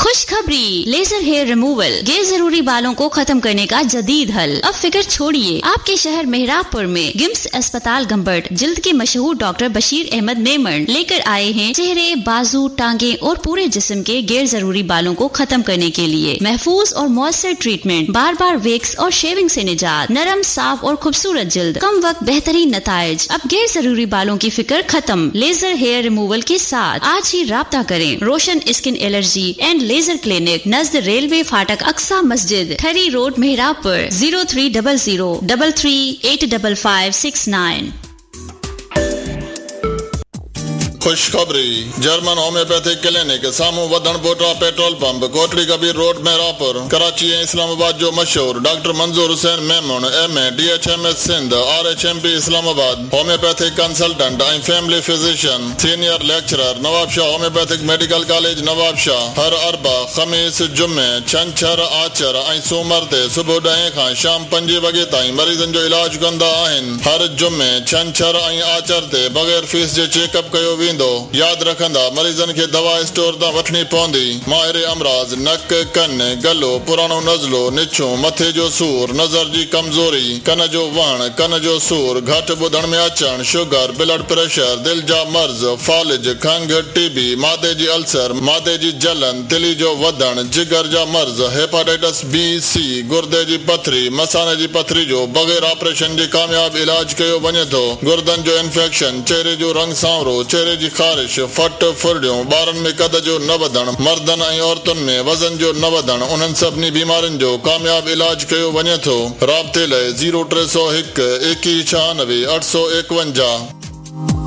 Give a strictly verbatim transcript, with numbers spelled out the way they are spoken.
खुशखबरी, laser hair removal गैर जरूरी बालों को खत्म करने का जदीद हल। अब फिक्र छोड़िए, आपके शहर मेहराबपुर में गिम्स अस्पताल गंबट जिल्द के मशहूर डॉक्टर बशीर अहमद मेमन लेकर आए हैं चेहरे, बाजू, टांगे और पूरे जिस्म के गैर जरूरी बालों को खत्म करने के लिए महफूज और मौसर ट्रीटमेंट, बार बार वेक्स और शेविंग से निजात, नरम, साफ और खूबसूरत जिल्द, कम वक्त बेहतरीन नताइज। अब गैर जरूरी बालों की फिक्र खत्म लेजर हेयर रिमूवल के साथ। आज ही राब्ता करें। रोशन skin allergy and laser clinic, Najd railway फाटक, अक्सा मस्जिद, ठरी रोड, मेहराबपुर। जीरो थ्री डबल जीरो double three eight double five six nine. खुशखबरी, जर्मन होम्योपैथिक क्लिनिक, सामू वधण बोटा petrol pump, Kotri Kabir road, Mehrabpur, Karachi ऐं इस्लामाबाद जो मशहूर डॉक्टर मंजूर Hussain Memon, M A, D H M S Sindh, R H M P Islamabad, homeopathic consultant ऐं family physician, senior lecturer, Nawab Shah homeopathic medical college Nawab Shah. हर अरबा, खमीस, जुमे, छंछर, आचर ऐं सूमर ते सुबुह ॾहें खां शाम पंजे वॻे ताईं मरीज़नि जो इलाज कंदा आहिनि। हर जुमे, छंछर ऐं आचर ते बग़ैर फीस जे चेकअप कयो वेंदो। याद रखंदा, मरीज़नि खे दवा स्टोर तां वठणी पवंदी। माहिर अमराज, नक, कन, गलो, पुराणो नज़लो, निछो, मथे जो सूर, नज़र जी कमज़ोरी, कन जो वण, कन जो सूर, घटि ॿुधण में अचण, शुगर, ब्लड प्रेशर, दिल जा मर्ज़, फालिज, खंघ, टीबी, मादे जी अल्सर, मादे जी जलन, तिली जो वधण, जिगर जा मर्ज़, हेपाटाइटिस बी सी, गुर्दे जी पथरी, मसाने जी पथरी जो बग़ैर ऑपरेशन जे कामयाब इलाज कयो वञे थो। गुर्दनि जो इंफेक्शन, चेहरे जो रंग सांवरो, चेहरे जी ख़ारिश, फट, फुरड़ियूं, ॿारनि में कद जो न वधण, मर्दनि ऐं औरतुनि में वज़न जो न वधण, उन्हनि सभिनी बीमारियुनि जो कामयाब इलाज कयो वञे थो। राब्ते लाइ ज़ीरो टे सौ हिकु एकवीह छहानवे अठ सौ एकवंजाह।